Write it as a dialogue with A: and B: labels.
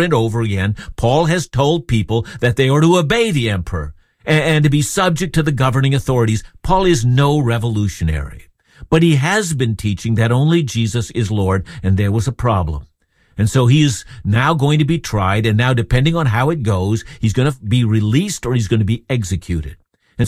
A: and over again, Paul has told people that they are to obey the emperor and to be subject to the governing authorities. Paul is no revolutionary, but he has been teaching that only Jesus is Lord, and there was a problem. And so he is now going to be tried, and now depending on how it goes, he's going to be released or he's going to be executed.